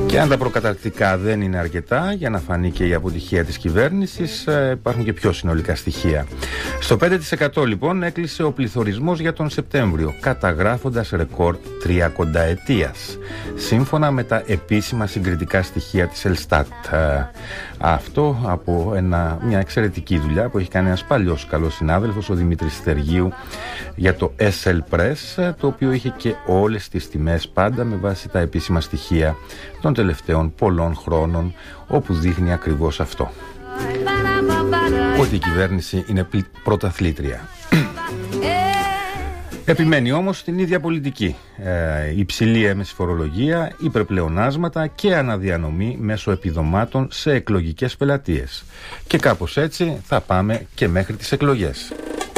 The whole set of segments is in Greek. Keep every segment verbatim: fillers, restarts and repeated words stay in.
Και αν τα προκαταρκτικά δεν είναι αρκετά για να φανεί και η αποτυχία της κυβέρνησης, υπάρχουν και πιο συνολικά στοιχεία. Στο πέντε τοις εκατό λοιπόν έκλεισε ο πληθωρισμός για τον Σεπτέμβριο, καταγράφοντας ρεκόρ τριακονταετίας, σύμφωνα με τα επίσημα συγκριτικά στοιχεία της Ελστάτ. Αυτό από ένα, μια εξαιρετική δουλειά που έχει κάνει ένας παλιός καλός συνάδελφος, ο Δημήτρης Στεργίου, για το ες ελ Press, το οποίο είχε και όλες τις τιμές πάντα με βάση τα επίσημα στοιχεία των τελευταίων πολλών χρόνων, όπου δείχνει ακριβώς αυτό, ότι η κυβέρνηση είναι πρωταθλήτρια. Επιμένει όμως στην ίδια πολιτική, ε, υψηλή έμεση φορολογία, υπερπλεονάσματα και αναδιανομή μέσω επιδομάτων σε εκλογικές πελατείες. Και κάπως έτσι θα πάμε και μέχρι τις εκλογές.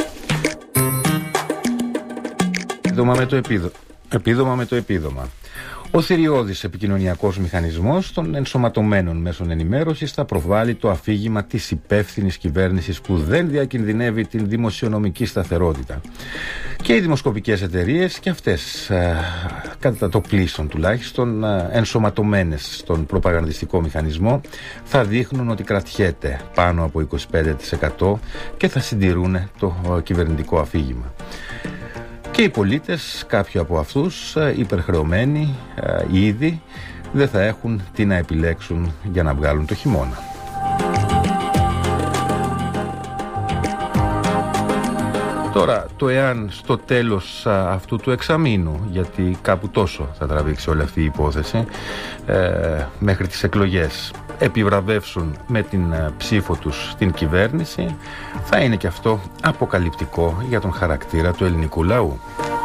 Επίδομα με το επίδομα. Επίδομα με το επίδομα. Ο θηριώδης επικοινωνιακός μηχανισμός των ενσωματωμένων μέσων ενημέρωσης θα προβάλλει το αφήγημα της υπεύθυνης κυβέρνησης που δεν διακινδυνεύει την δημοσιονομική σταθερότητα. Και οι δημοσκοπικές εταιρείες και αυτές, ε, κατά το πλείστον τουλάχιστον, ε, ενσωματωμένες στον προπαγανδιστικό μηχανισμό, θα δείχνουν ότι κρατιέται πάνω από είκοσι πέντε τοις εκατό και θα συντηρούν το ε, κυβερνητικό αφήγημα. Και οι πολίτες, κάποιοι από αυτούς, υπερχρεωμένοι ε, ήδη, δεν θα έχουν τι να επιλέξουν για να βγάλουν το χειμώνα. Τώρα, το εάν στο τέλος α, αυτού του εξαμήνου, γιατί κάπου τόσο θα τραβήξει όλη αυτή η υπόθεση, ε, μέχρι τις εκλογές, επιβραβεύσουν με την α, ψήφο τους στην κυβέρνηση, θα είναι και αυτό αποκαλυπτικό για τον χαρακτήρα του ελληνικού λαού.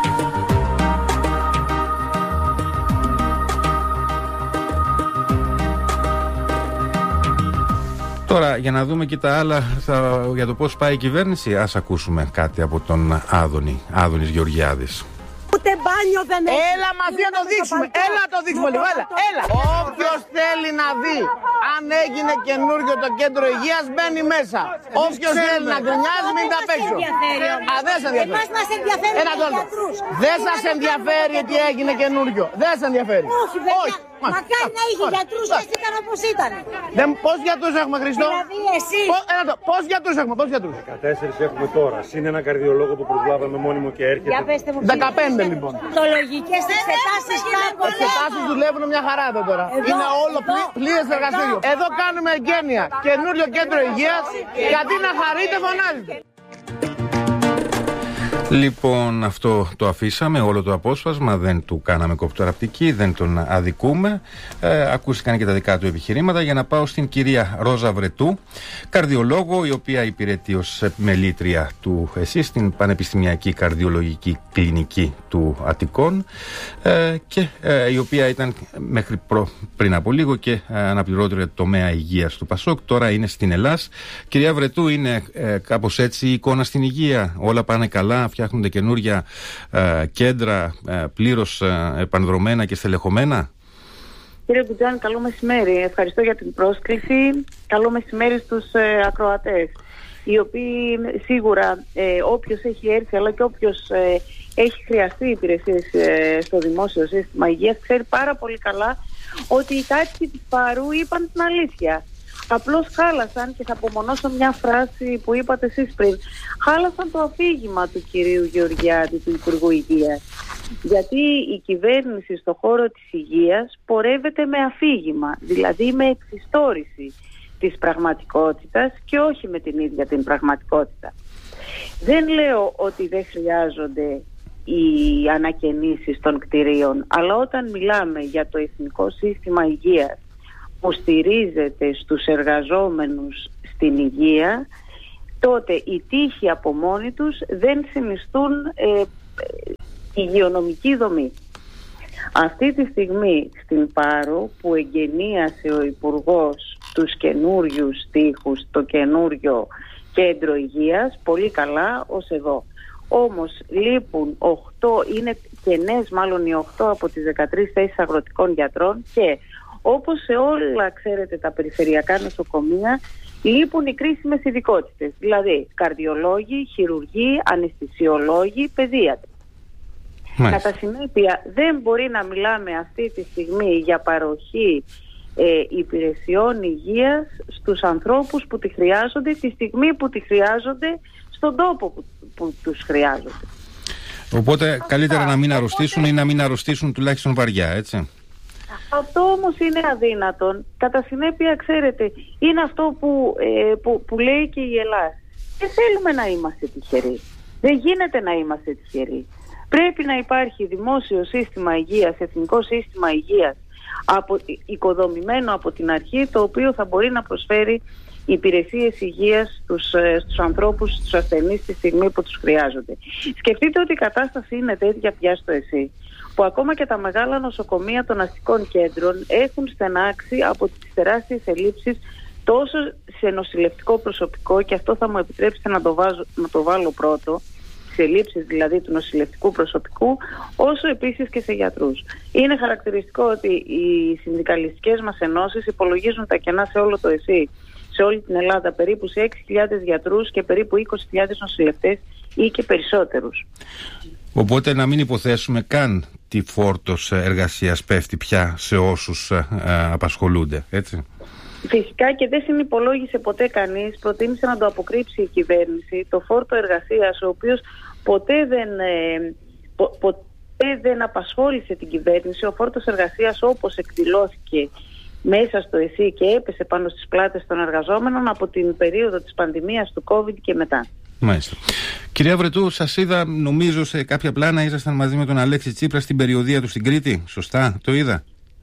Τώρα, για να δούμε και τα άλλα θα, για το πώς πάει η κυβέρνηση, ας ακούσουμε κάτι από τον Άδωνη, Άδωνης Γεωργιάδης. Ούτε μπάνιο δεν έχει. Έλα μαζί να το δείξουμε. Έλα να το δείξουμε λίγο. Έλα. Έλα. Όποιος θέλει να δει αν έγινε καινούριο το κέντρο υγείας μπαίνει μέσα. Όποιος θέλει να γκρινιάζει μην τα παίξει. Α, δεν σας ενδιαφέρει. Εμάς μας ενδιαφέρει Ένα οι γιατρούς. Δεν σας ενδιαφέρει τι έγινε καινούριο. Δεν σας ενδιαφέρει. Όχι βέβαια. Μακάρι να είχε γιατρούς και ήταν όπως ήταν. Πόσους γιατρούς έχουμε, Χριστό? Δηλαδή εσύ. Πόσους γιατρούς έχουμε, πόσους γιατρούς? δεκατέσσερις έχουμε τώρα. Συν ένα καρδιολόγο που προσλάβαμε μόνιμο και έρχεται. Για πέστε μου. δεκαπέντε λοιπόν. Το λογικές εξετάσεις κάπου. Εξετάσεις δουλεύουν μια χαρά εδώ τώρα. Εδώ, Είναι όλο εδώ, πλήρες εδώ. εργαστήριο. Εδώ κάνουμε εγγένεια. Καινούριο κέντρο υγείας. Γιατί να χαρείτε φωνάζετε. Λοιπόν, αυτό το αφήσαμε, όλο το απόσπασμα, δεν του κάναμε κοπτοραπτική, δεν τον αδικούμε. Ε, ακούστηκαν και τα δικά του επιχειρήματα, για να πάω στην κυρία Ρόζα Βρετού, καρδιολόγο, η οποία υπηρετεί ως επιμελήτρια του ΕΣΥ στην Πανεπιστημιακή Καρδιολογική Κλινική του Αττικών, ε, και ε, η οποία ήταν μέχρι προ, πριν από λίγο και ε, αναπληρώτρια του τομέα υγείας του ΠΑΣΟΚ, τώρα είναι στην Ελλάς. Κυρία Βρετού, είναι ε, κάπως έτσι η εικόνα στην υγεία? Όλα πάνε καλά? Φτιάχνονται καινούρια ε, κέντρα ε, πλήρως ε, επανδρομένα και στελεχωμένα? Κύριε Μπουτζάνη, καλό μεσημέρι. Ευχαριστώ για την πρόσκληση. Καλό μεσημέρι στους ε, ακροατές, οι οποίοι σίγουρα ε, όποιος έχει έρθει αλλά και όποιος ε, έχει χρειαστεί υπηρεσίες ε, στο δημόσιο σύστημα υγείας ξέρει πάρα πολύ καλά ότι οι κάτοικοι της Πάρου είπαν την αλήθεια. Απλώς χάλασαν, και θα απομονώσω μια φράση που είπατε εσείς πριν, χάλασαν το αφήγημα του κυρίου Γεωργιάδη, του Υπουργού Υγείας. Γιατί η κυβέρνηση στον χώρο της υγείας πορεύεται με αφήγημα, δηλαδή με εξιστόρηση της πραγματικότητας και όχι με την ίδια την πραγματικότητα. Δεν λέω ότι δεν χρειάζονται οι ανακαινήσεις των κτηρίων, αλλά όταν μιλάμε για το Εθνικό Σύστημα Υγείας που στηρίζεται στους εργαζόμενους στην υγεία, τότε οι τύχοι από μόνοι τους δεν συνιστούν ε, υγειονομική δομή. Αυτή τη στιγμή στην Πάρο, που εγκαινίασε ο Υπουργός τους καινούριους τύχους, το καινούριο κέντρο υγείας, πολύ καλά ως εδώ. Όμως λείπουν οκτώ, είναι κενές μάλλον οι οκτώ από τις δεκατρείς θέσεις αγροτικών γιατρών, και όπως σε όλα, ξέρετε, τα περιφερειακά νοσοκομεία, λείπουν οι κρίσιμες ειδικότητες, δηλαδή καρδιολόγοι, χειρουργοί, αναισθησιολόγοι, παιδίατροι. Κατά συνέπεια δεν μπορεί να μιλάμε αυτή τη στιγμή για παροχή ε, υπηρεσιών υγείας στους ανθρώπους που τη χρειάζονται τη στιγμή που τη χρειάζονται στον τόπο που, που τους χρειάζονται. Οπότε Αυτά. καλύτερα να μην αρρωστήσουν Οπότε... ή να μην αρρωστήσουν τουλάχιστον βαριά, έτσι. Αυτό όμως είναι αδύνατον. Κατά συνέπεια, ξέρετε, είναι αυτό που, ε, που, που λέει και η Ελλάδα. Δεν θέλουμε να είμαστε τυχεροί. Δεν γίνεται να είμαστε τυχεροί. Πρέπει να υπάρχει δημόσιο σύστημα υγείας, εθνικό σύστημα υγείας, από, οικοδομημένο από την αρχή, το οποίο θα μπορεί να προσφέρει υπηρεσίες υγείας στους, στους ανθρώπους, στους ασθενείς τη στιγμή που τους χρειάζονται. Σκεφτείτε ότι η κατάσταση είναι τέτοια πια στο ΕΣΥ, που ακόμα και τα μεγάλα νοσοκομεία των αστικών κέντρων έχουν στενάξει από τις τεράστιες ελλείψεις τόσο σε νοσηλευτικό προσωπικό, και αυτό θα μου επιτρέψετε να το, βάζω, να το βάλω πρώτο, σε ελλείψεις δηλαδή του νοσηλευτικού προσωπικού, όσο επίσης και σε γιατρούς. Είναι χαρακτηριστικό ότι οι συνδικαλιστικές μας ενώσεις υπολογίζουν τα κενά σε όλο το ΕΣΥ, σε όλη την Ελλάδα, περίπου σε έξι χιλιάδες γιατρούς και περίπου είκοσι χιλιάδες νοσηλευτές ή και περισσότερους. Οπότε να μην υποθέσουμε καν τι φόρτος εργασίας πέφτει πια σε όσους ε, ε, απασχολούνται, έτσι. Φυσικά και δεν συνυπολόγισε ποτέ κανείς, προτίμησε να το αποκρύψει η κυβέρνηση, το φόρτο εργασίας, ο οποίος ποτέ δεν, ε, πο, ποτέ δεν απασχόλησε την κυβέρνηση. Ο φόρτος εργασίας, όπως εκδηλώθηκε μέσα στο ΕΣΥ και έπεσε πάνω στις πλάτες των εργαζόμενων από την περίοδο της πανδημίας του COVID και μετά. Μάλιστα. Κυρία Βρετού, σας είδα, νομίζω σε κάποια πλάνα ήσασταν μαζί με τον Αλέξη Τσίπρα στην περιοδεία του στην Κρήτη. Σωστά, το είδα?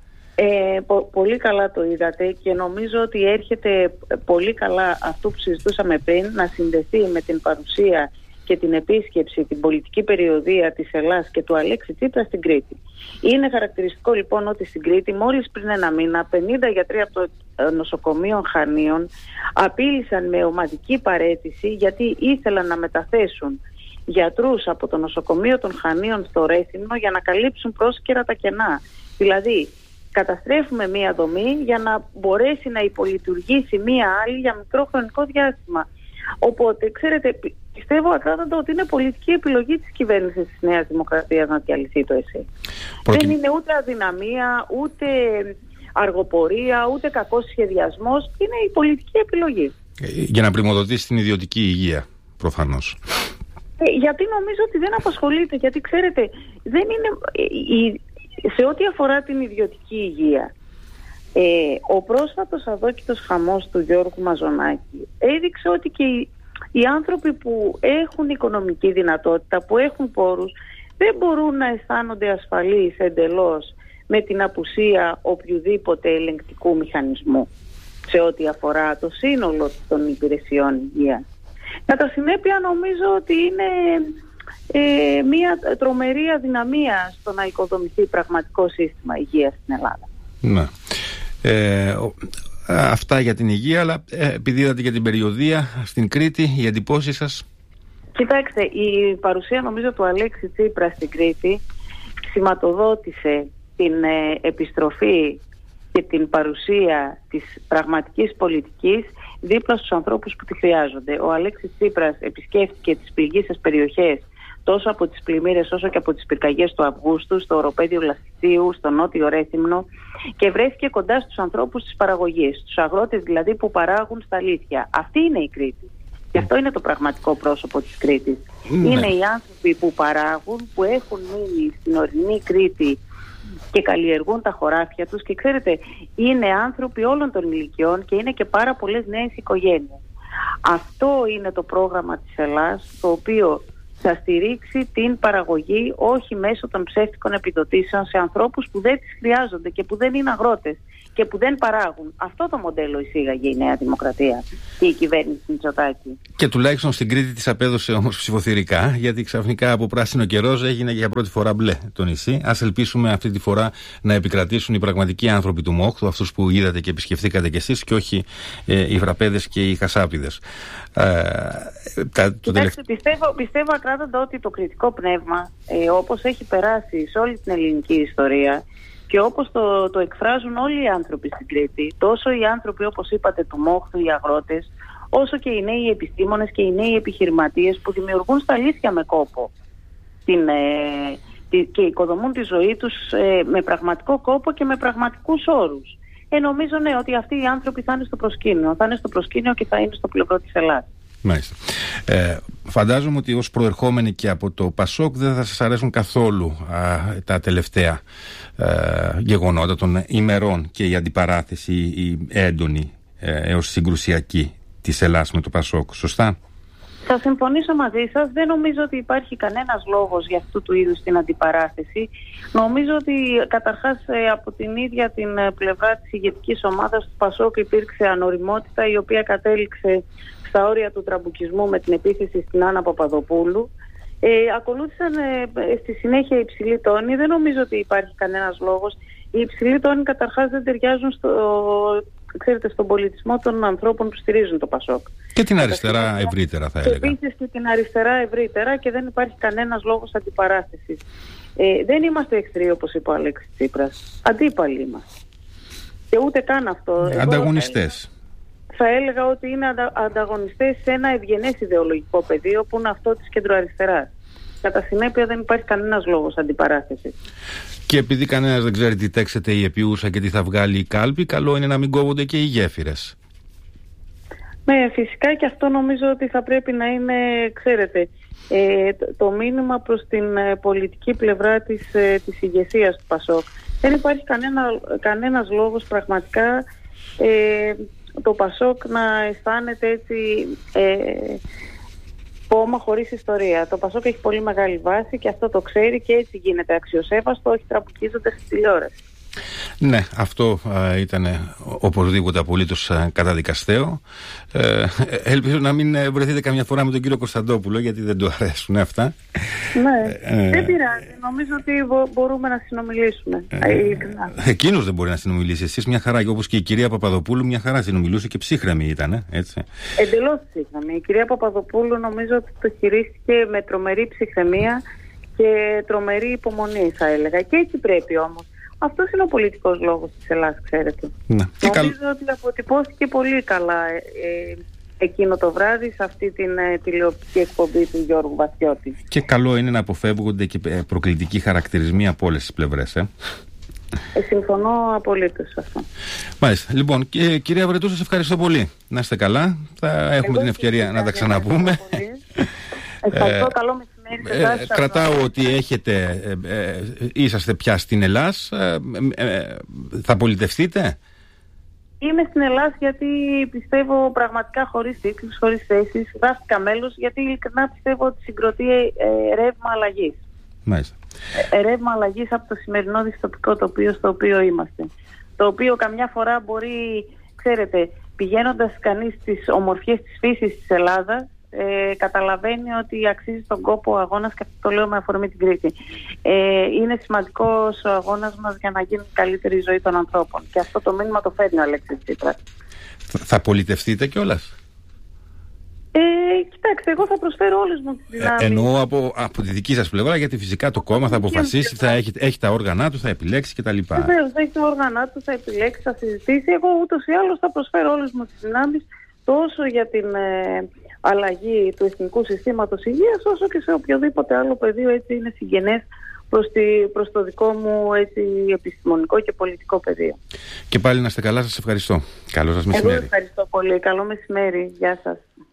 Ε, πο, πολύ καλά το είδατε, και νομίζω ότι έρχεται πολύ καλά αυτό που συζητούσαμε πριν, να συνδεθεί με την παρουσία και την επίσκεψη, την πολιτική περιοδεία της Ελλάς και του Αλέξη Τσίπρα στην Κρήτη. Είναι χαρακτηριστικό λοιπόν ότι στην Κρήτη μόλις πριν ένα μήνα πενήντα γιατροί από το νοσοκομείο Χανίων απείλησαν με ομαδική παραίτηση, γιατί ήθελαν να μεταθέσουν γιατρούς από το νοσοκομείο των Χανίων στο Ρέθυμνο για να καλύψουν πρόσκαιρα τα κενά. Δηλαδή καταστρέφουμε μία δομή για να μπορέσει να υπολειτουργήσει μία άλλη για μικρό χρονικό διάστημα. Οπότε, ξέρετε, πιστεύω ακράδαντα ότι είναι πολιτική επιλογή της κυβέρνησης της Νέας Δημοκρατίας να διαλυθεί το ΕΣΥ. Προκει... Δεν είναι ούτε αδυναμία, ούτε αργοπορία, ούτε κακός σχεδιασμός. Είναι η πολιτική επιλογή. Για να πρημοδοτήσει την ιδιωτική υγεία, προφανώς. Ε, γιατί νομίζω ότι δεν απασχολείται, γιατί ξέρετε, δεν είναι... Η... Σε ό,τι αφορά την ιδιωτική υγεία, ε, ο πρόσφατος αδόκητος χαμός του Γιώργου Μαζονάκη έδειξε ότι και οι, οι άνθρωποι που έχουν οικονομική δυνατότητα, που έχουν πόρους, δεν μπορούν να αισθάνονται ασφαλείς εντελώς με την απουσία οποιοδήποτε ελεγκτικού μηχανισμού σε ό,τι αφορά το σύνολο των υπηρεσιών υγείας. Κατά συνέπεια νομίζω ότι είναι... Ε, μια τρομερή αδυναμία στο να οικοδομηθεί πραγματικό σύστημα υγείας στην Ελλάδα. Ναι. Ε, αυτά για την υγεία, αλλά ε, επειδή είδατε για την περιοδεία στην Κρήτη, οι εντυπώσεις σας? Κοιτάξτε, η παρουσία νομίζω του Αλέξη Τσίπρα στην Κρήτη σηματοδότησε την ε, επιστροφή και την παρουσία της πραγματικής πολιτικής δίπλα στους ανθρώπους που τη χρειάζονται. Ο Αλέξης Τσίπρας επισκέφθηκε τις πληγείσες περιοχές τόσο από τις πλημμύρες όσο και από τις πυρκαγιές του Αυγούστου, στο οροπέδιο Λαστιτσίου, στο νότιο Ρέθυμνο, και βρέθηκε κοντά στους ανθρώπους της παραγωγής, στους αγρότες δηλαδή που παράγουν στα αλήθεια. Αυτή είναι η Κρήτη. Και αυτό είναι το πραγματικό πρόσωπο της Κρήτης. Ναι. Είναι οι άνθρωποι που παράγουν, που έχουν μείνει στην ορεινή Κρήτη και καλλιεργούν τα χωράφια τους, και ξέρετε, είναι άνθρωποι όλων των ηλικιών και είναι και πάρα πολλές νέες οικογένειες. Αυτό είναι το πρόγραμμα της Ελλάς, το οποίο θα στηρίξει την παραγωγή όχι μέσω των ψεύτικων επιδοτήσεων σε ανθρώπους που δεν τις χρειάζονται και που δεν είναι αγρότες και που δεν παράγουν. Αυτό το μοντέλο εισήγαγε η Νέα Δημοκρατία και η κυβέρνηση Μητσοτάκη. Και τουλάχιστον στην Κρήτη της απέδωσε όμως ψηφοθυρικά, γιατί ξαφνικά από πράσινο και ροζ έγινε για πρώτη φορά μπλε το νησί. Ας ελπίσουμε αυτή τη φορά να επικρατήσουν οι πραγματικοί άνθρωποι του Μόχθου, αυτούς που είδατε και επισκεφθήκατε κι εσείς, και όχι ε, οι βραπέδες και οι χασάπιδες. Ε, τα, Κοιτάξτε, τελευ... πιστεύω, πιστεύω ακράδαντα ότι το κριτικό πνεύμα, ε, όπως έχει περάσει σε όλη την ελληνική ιστορία και όπως το, το εκφράζουν όλοι οι άνθρωποι στην Κρήτη, τόσο οι άνθρωποι όπως είπατε του Μόχθου, οι αγρότες, όσο και οι νέοι επιστήμονες και οι νέοι επιχειρηματίες που δημιουργούν στα αλήθεια με κόπο την, ε, και οικοδομούν τη ζωή τους ε, με πραγματικό κόπο και με πραγματικούς όρους. Ε, νομίζω ναι, ότι αυτοί οι άνθρωποι θα είναι στο προσκήνιο. Θα είναι στο προσκήνιο και θα είναι στο πλευρό της Ελλάδας. Μάλιστα. Ε, φαντάζομαι ότι ως προερχόμενοι και από το Πασόκ δεν θα σας αρέσουν καθόλου α, τα τελευταία α, γεγονότα των ημερών και η αντιπαράθεση η έντονη ε, έως συγκρουσιακή της Ελλάδας με το Πασόκ. Σωστά? Θα συμφωνήσω μαζί σας. Δεν νομίζω ότι υπάρχει κανένας λόγος για αυτού του είδους την αντιπαράθεση. Νομίζω ότι καταρχάς από την ίδια την πλευρά της ηγετικής ομάδας του Πασόκ υπήρξε ανοριμότητα, η οποία κατέληξε στα όρια του τραμπουκισμού με την επίθεση στην Άννα Παπαδοπούλου. Ε, ακολούθησαν ε, στη συνέχεια υψηλοί τόνοι. Δεν νομίζω ότι υπάρχει κανένας λόγος. Οι υψηλοί τόνοι καταρχάς δεν ταιριάζουν στο, ξέρετε, στον πολιτισμό των ανθρώπων που στηρίζουν το Πασόκ. Και την αριστερά ευρύτερα θα έλεγα. Επίσης και την αριστερά ευρύτερα, και δεν υπάρχει κανένας λόγος αντιπαράθεσης. Ε, δεν είμαστε εχθροί, όπως είπε ο Αλέξης Τσίπρας. Αντίπαλοι είμαστε. Και ούτε καν αυτό. Ανταγωνιστές. Θα έλεγα ότι είναι αντα, ανταγωνιστές σε ένα ευγενές ιδεολογικό πεδίο που είναι αυτό της κεντροαριστεράς. Κατά συνέπεια δεν υπάρχει κανένας λόγος αντιπαράθεσης. Και επειδή κανένας δεν ξέρει τι τέξεται η επιούσα και τι θα βγάλει η κάλπη, καλό είναι να μην κόβονται και οι γέφυρες. Ναι, φυσικά, και αυτό νομίζω ότι θα πρέπει να είναι, ξέρετε, ε, το, το μήνυμα προς την ε, πολιτική πλευρά της, ε, της ηγεσίας του Πασόκ. Δεν υπάρχει κανένα, κανένας λόγος πραγματικά ε, το Πασόκ να αισθάνεται έτσι ε, πόμα χωρίς ιστορία. Το Πασόκ έχει πολύ μεγάλη βάση και αυτό το ξέρει και έτσι γίνεται αξιοσέβαστο, όχι τραμπουκίζοντας στη τηλεόραση. Ναι, αυτό α, ήταν οπωσδήποτε απολύτως α, καταδικαστέο. Ε, ελπίζω να μην βρεθείτε καμιά φορά με τον κύριο Κωνσταντόπουλο, γιατί δεν του αρέσουν αυτά. Ναι, ε, δεν πειράζει. Νομίζω ότι μπορούμε να συνομιλήσουμε. Ε, Εκείνος δεν μπορεί να συνομιλήσει. Εσείς μια χαρά, όπως και η κυρία Παπαδοπούλου, μια χαρά συνομιλούσε και ψύχρεμη ήταν, έτσι. Εντελώς ψύχρεμη. Η κυρία Παπαδοπούλου νομίζω ότι το χειρίστηκε με τρομερή ψυχραιμία και τρομερή υπομονή, θα έλεγα. Και έτσι πρέπει όμως. Αυτός είναι ο πολιτικός λόγος της Ελλάδας, ξέρετε. Ναι. Νομίζω καλ... ότι αποτυπώθηκε πολύ καλά ε, ε, εκείνο το βράδυ σε αυτή την ε, τηλεοπτική εκπομπή του Γιώργου Βαθιώτη. Και καλό είναι να αποφεύγονται και προκλητικοί χαρακτηρισμοί από όλες τις πλευρές. Ε. Ε, συμφωνώ απολύτως σε αυτό. Μάλιστα. Λοιπόν, και, κυρία Βρετού, σας ευχαριστώ πολύ. Να είστε καλά. Θα έχουμε Εγώ την ευκαιρία να τα ξαναπούμε. Ευχαριστώ. Καλό μεσημέρι. Ε, κρατάω ότι έχετε, ε, ε, είσαστε πια στην Ελλάς. ε, ε, θα πολιτευτείτε? Είμαι στην Ελλάς γιατί πιστεύω πραγματικά, χωρίς τίτλους, χωρίς θέσεις, δάχτηκα μέλος, γιατί ειλικρινά πιστεύω ότι συγκροτεί ε, ρεύμα αλλαγής. Μάλιστα. Ε, ρεύμα αλλαγής από το σημερινό δυστοπικό τοπίο στο οποίο είμαστε. Το οποίο καμιά φορά μπορεί, ξέρετε, πηγαίνοντας κανείς στις ομορφιές της φύσης της Ελλάδας, Ε, καταλαβαίνει ότι αξίζει τον κόπο ο αγώνας, και αυτό το λέω με αφορμή την Κρήτη. Ε, είναι σημαντικός ο αγώνας μας για να γίνει καλύτερη η ζωή των ανθρώπων. Και αυτό το μήνυμα το φέρνει ο Αλέξης Τσίπρας. Θα, θα πολιτευτείτε κιόλας? Ε, κοιτάξτε, εγώ θα προσφέρω όλες μου τις δυνάμεις. Ε, εννοώ από, από τη δική σας πλευρά, γιατί φυσικά το κόμμα θα αποφασίσει, θα έχει, έχει τα όργανά του, θα επιλέξει κτλ. Βεβαίως, έχει τα όργανά του, θα επιλέξει, θα συζητήσει. Εγώ ούτως ή άλλως θα προσφέρω όλες μου τις δυνάμεις, τόσο για την ε, αλλαγή του εθνικού συστήματος υγείας, όσο και σε οποιοδήποτε άλλο πεδίο έτσι είναι συγγενές προς, τη, προς το δικό μου έτσι, επιστημονικό και πολιτικό πεδίο. Και πάλι να είστε καλά, σας ευχαριστώ. Καλό σας μεσημέρι. Εγώ ευχαριστώ πολύ. Καλό μεσημέρι. Γεια σας.